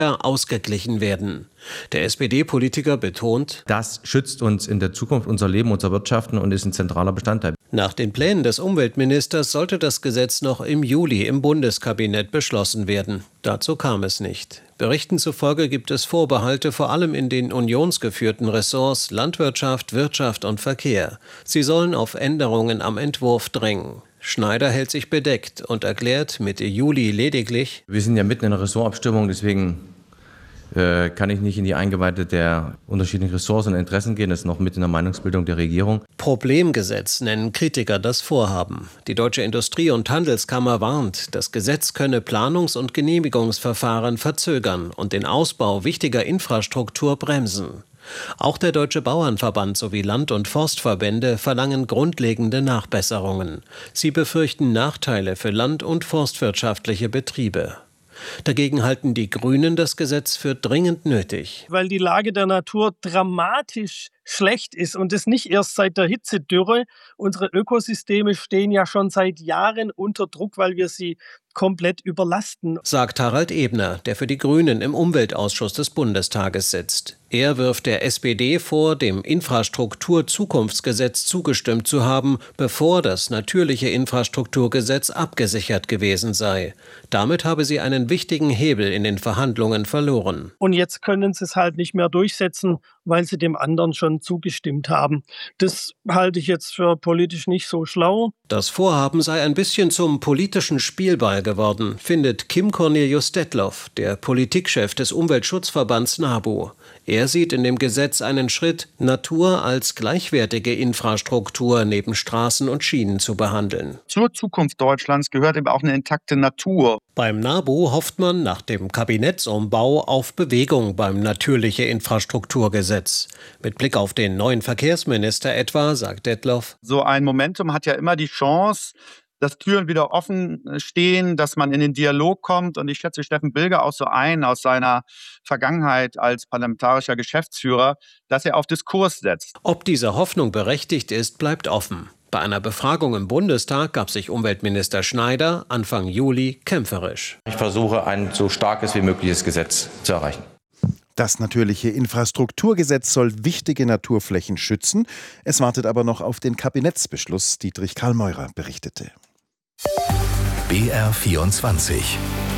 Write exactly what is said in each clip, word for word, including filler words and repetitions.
ausgeglichen werden. Der S P D-Politiker betont: Das schützt uns in der Zukunft, unser Leben, unser Wirtschaften und ist ein zentraler Bestandteil. Nach den Plänen des Umweltministers sollte das Gesetz noch im Juli im Bundeskabinett beschlossen werden. Dazu kam es nicht. Berichten zufolge gibt es Vorbehalte vor allem in den unionsgeführten Ressorts Landwirtschaft, Wirtschaft und Verkehr. Sie sollen auf Änderungen am Entwurf drängen. Schneider hält sich bedeckt und erklärt Mitte Juli lediglich: Wir sind ja mitten in einer Ressortabstimmung, deswegen äh, kann ich nicht in die Eingeweide der unterschiedlichen Ressorts und Interessen gehen. Das ist noch mit in der Meinungsbildung der Regierung. Problemgesetz nennen Kritiker das Vorhaben. Die Deutsche Industrie- und Handelskammer warnt, das Gesetz könne Planungs- und Genehmigungsverfahren verzögern und den Ausbau wichtiger Infrastruktur bremsen. Auch der Deutsche Bauernverband sowie Land- und Forstverbände verlangen grundlegende Nachbesserungen. Sie befürchten Nachteile für land- und forstwirtschaftliche Betriebe. Dagegen halten die Grünen das Gesetz für dringend nötig. Weil die Lage der Natur dramatisch schlecht ist und das nicht erst seit der Hitzedürre. Unsere Ökosysteme stehen ja schon seit Jahren unter Druck, weil wir sie komplett überlasten, sagt Harald Ebner, der für die Grünen im Umweltausschuss des Bundestages sitzt. Er wirft der S P D vor, dem Infrastrukturzukunftsgesetz zugestimmt zu haben, bevor das natürliche Infrastrukturgesetz abgesichert gewesen sei. Damit habe sie einen wichtigen Hebel in den Verhandlungen verloren. Und jetzt können sie es halt nicht mehr durchsetzen, weil sie dem anderen schon zugestimmt haben. Das halte ich jetzt für politisch nicht so schlau. Das Vorhaben sei ein bisschen zum politischen Spielball geworden, findet Kim Cornelius Detloff, der Politikchef des Umweltschutzverbands NABU. Er sieht in dem Gesetz einen Schritt, Natur als gleichwertige Infrastruktur neben Straßen und Schienen zu behandeln. Zur Zukunft Deutschlands gehört eben auch eine intakte Natur. Beim NABU hofft man nach dem Kabinettsumbau auf Bewegung beim natürliche Infrastrukturgesetz. Mit Blick auf den neuen Verkehrsminister etwa, sagt Detloff: So ein Momentum hat ja immer die Chance, dass Türen wieder offen stehen, dass man in den Dialog kommt. Und ich schätze Steffen Bilger auch so ein aus seiner Vergangenheit als parlamentarischer Geschäftsführer, dass er auf Diskurs setzt. Ob diese Hoffnung berechtigt ist, bleibt offen. Bei einer Befragung im Bundestag gab sich Umweltminister Schneider Anfang Juli kämpferisch. Ich versuche, ein so starkes wie mögliches Gesetz zu erreichen. Das natürliche Infrastrukturgesetz soll wichtige Naturflächen schützen. Es wartet aber noch auf den Kabinettsbeschluss. Dietrich Karl Meurer berichtete. B R vierundzwanzig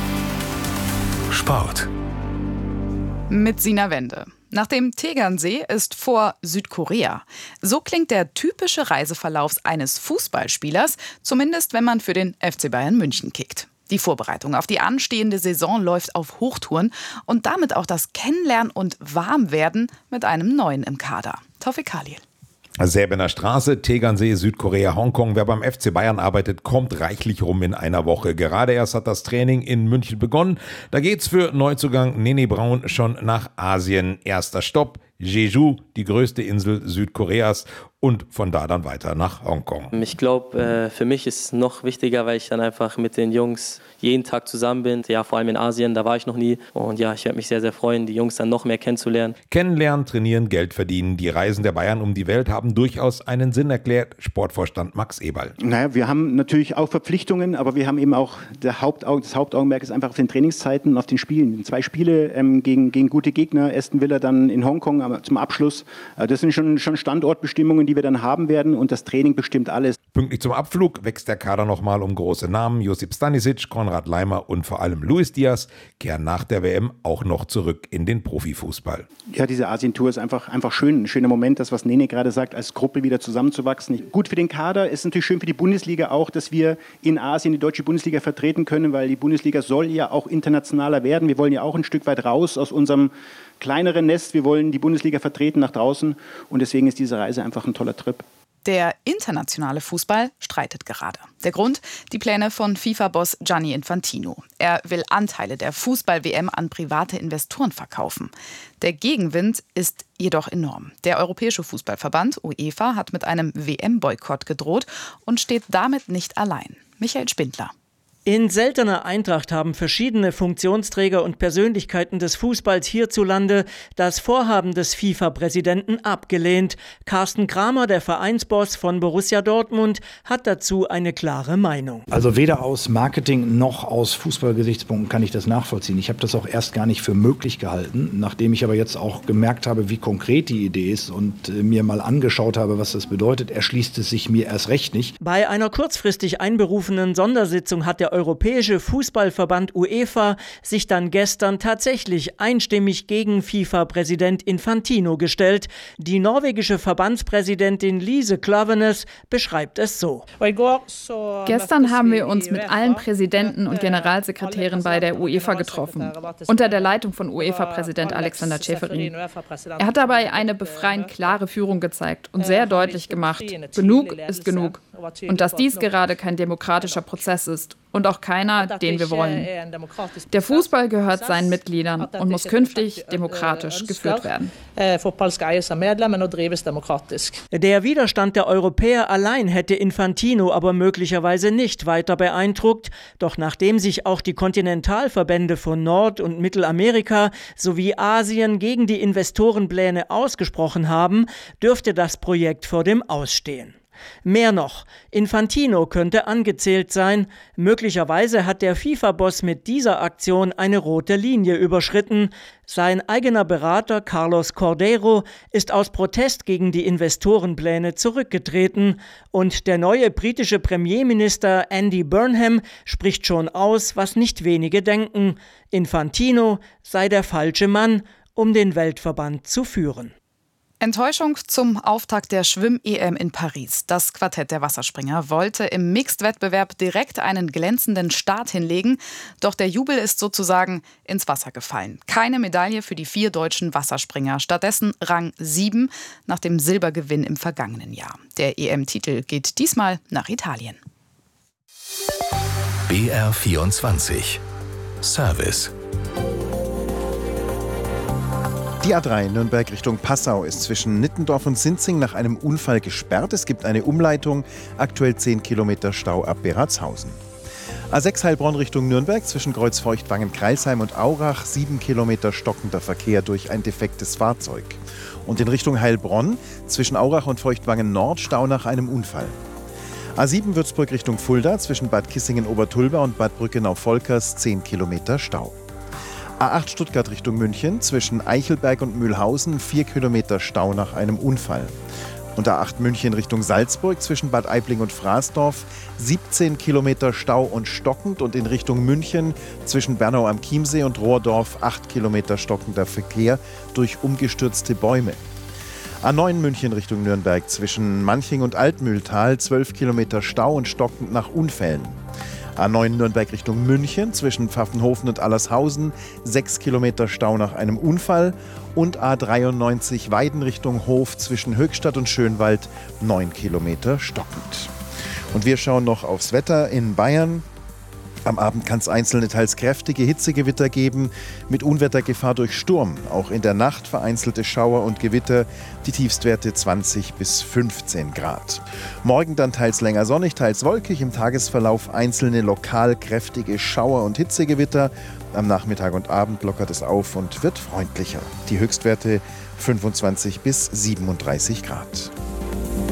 Sport mit Sina Wende. Nach dem Tegernsee ist vor Südkorea. So klingt der typische Reiseverlauf eines Fußballspielers, zumindest wenn man für den F C Bayern München kickt. Die Vorbereitung auf die anstehende Saison läuft auf Hochtouren und damit auch das Kennenlernen und Warmwerden mit einem Neuen im Kader. Taufik Khalil. Säbener Straße, Tegernsee, Südkorea, Hongkong. Wer beim F C Bayern arbeitet, kommt reichlich rum in einer Woche. Gerade erst hat das Training in München begonnen. Da geht's für Neuzugang Nene Braun schon nach Asien. Erster Stopp, Jeju, die größte Insel Südkoreas. Und von da dann weiter nach Hongkong. Ich glaube, äh, für mich ist es noch wichtiger, weil ich dann einfach mit den Jungs jeden Tag zusammen bin. Ja, vor allem in Asien, da war ich noch nie. Und ja, ich werde mich sehr, sehr freuen, die Jungs dann noch mehr kennenzulernen. Kennenlernen, trainieren, Geld verdienen. Die Reisen der Bayern um die Welt haben durchaus einen Sinn, erklärt Sportvorstand Max Eberl. Naja, wir haben natürlich auch Verpflichtungen, aber wir haben eben auch, der Hauptau- das Hauptaugenmerk ist einfach auf den Trainingszeiten und auf den Spielen. Zwei Spiele ähm, gegen, gegen gute Gegner, Aston Villa dann in Hongkong aber zum Abschluss. Äh, das sind schon, schon Standortbestimmungen, die wir dann haben werden und das Training bestimmt alles. Pünktlich zum Abflug wächst der Kader nochmal um große Namen. Josip Stanisic, Konrad Laimer und vor allem Luis Diaz kehren nach der W M auch noch zurück in den Profifußball. Ja, diese Asien-Tour ist einfach, einfach schön. Ein schöner Moment, das, was Nene gerade sagt, als Gruppe wieder zusammenzuwachsen. Gut für den Kader, ist natürlich schön für die Bundesliga auch, dass wir in Asien die deutsche Bundesliga vertreten können, weil die Bundesliga soll ja auch internationaler werden. Wir wollen ja auch ein Stück weit raus aus unserem kleineren Nest. Wir wollen die Bundesliga vertreten nach draußen und deswegen ist diese Reise einfach ein toller Trip. Der internationale Fußball streitet gerade. Der Grund? Die Pläne von FIFA-Boss Gianni Infantino. Er will Anteile der Fußball-W M an private Investoren verkaufen. Der Gegenwind ist jedoch enorm. Der Europäische Fußballverband UEFA hat mit einem W M-Boykott gedroht und steht damit nicht allein. Michael Spindler. In seltener Eintracht haben verschiedene Funktionsträger und Persönlichkeiten des Fußballs hierzulande das Vorhaben des FIFA-Präsidenten abgelehnt. Carsten Kramer, der Vereinsboss von Borussia Dortmund, hat dazu eine klare Meinung. Also weder aus Marketing noch aus Fußballgesichtspunkten kann ich das nachvollziehen. Ich habe das auch erst gar nicht für möglich gehalten, nachdem ich aber jetzt auch gemerkt habe, wie konkret die Idee ist und äh, mir mal angeschaut habe, was das bedeutet, erschließt es sich mir erst recht nicht. Bei einer kurzfristig einberufenen Sondersitzung hat der Europäische Fußballverband UEFA sich dann gestern tatsächlich einstimmig gegen FIFA-Präsident Infantino gestellt. Die norwegische Verbandspräsidentin Lise Klaveness beschreibt es so. Gestern haben wir uns mit allen Präsidenten und Generalsekretären bei der UEFA getroffen, unter der Leitung von UEFA-Präsident Alexander Ceferin. Er hat dabei eine befreiend klare Führung gezeigt und sehr deutlich gemacht, genug ist genug. Und dass dies gerade kein demokratischer Prozess ist und auch keiner, den wir wollen. Der Fußball gehört seinen Mitgliedern und muss künftig demokratisch geführt werden. Der Widerstand der Europäer allein hätte Infantino aber möglicherweise nicht weiter beeindruckt. Doch nachdem sich auch die Kontinentalverbände von Nord- und Mittelamerika sowie Asien gegen die Investorenpläne ausgesprochen haben, dürfte das Projekt vor dem Ausstehen. Mehr noch, Infantino könnte angezählt sein. Möglicherweise hat der FIFA-Boss mit dieser Aktion eine rote Linie überschritten. Sein eigener Berater Carlos Cordeiro ist aus Protest gegen die Investorenpläne zurückgetreten. Und der neue britische Premierminister Andy Burnham spricht schon aus, was nicht wenige denken. Infantino sei der falsche Mann, um den Weltverband zu führen. Enttäuschung zum Auftakt der Schwimm-E M in Paris. Das Quartett der Wasserspringer wollte im Mixed-Wettbewerb direkt einen glänzenden Start hinlegen. Doch der Jubel ist sozusagen ins Wasser gefallen. Keine Medaille für die vier deutschen Wasserspringer. Stattdessen Rang sieben nach dem Silbergewinn im vergangenen Jahr. Der E M-Titel geht diesmal nach Italien. B R vierundzwanzig Service. Die A drei Nürnberg Richtung Passau ist zwischen Nittendorf und Sinzing nach einem Unfall gesperrt. Es gibt eine Umleitung, aktuell zehn Kilometer Stau ab Beratshausen. A sechs Heilbronn Richtung Nürnberg zwischen Kreuzfeuchtwangen-Kreilsheim und Aurach, sieben Kilometer stockender Verkehr durch ein defektes Fahrzeug. Und in Richtung Heilbronn zwischen Aurach und Feuchtwangen Nord Stau nach einem Unfall. A sieben Würzburg Richtung Fulda zwischen Bad Kissingen-Obertulba und Bad Brückenau-Volkers, zehn Kilometer Stau. A acht Stuttgart Richtung München zwischen Eichelberg und Mühlhausen, vier Kilometer Stau nach einem Unfall. Und A acht München Richtung Salzburg zwischen Bad Aibling und Fraßdorf, siebzehn Kilometer Stau und stockend. Und in Richtung München zwischen Bernau am Chiemsee und Rohrdorf, acht Kilometer stockender Verkehr durch umgestürzte Bäume. A neun München Richtung Nürnberg zwischen Manching und Altmühltal, zwölf Kilometer Stau und stockend nach Unfällen. A neun Nürnberg Richtung München zwischen Pfaffenhofen und Allershausen, sechs Kilometer Stau nach einem Unfall. Und A dreiundneunzig Weiden Richtung Hof zwischen Höchstadt und Schönwald, neun Kilometer stockend. Und wir schauen noch aufs Wetter in Bayern. Am Abend kann es einzelne, teils kräftige Hitzegewitter geben, mit Unwettergefahr durch Sturm. Auch in der Nacht vereinzelte Schauer und Gewitter, die Tiefstwerte zwanzig bis fünfzehn Grad. Morgen dann teils länger sonnig, teils wolkig, im Tagesverlauf einzelne lokal kräftige Schauer und Hitzegewitter. Am Nachmittag und Abend lockert es auf und wird freundlicher. Die Höchstwerte fünfundzwanzig bis siebenunddreißig Grad.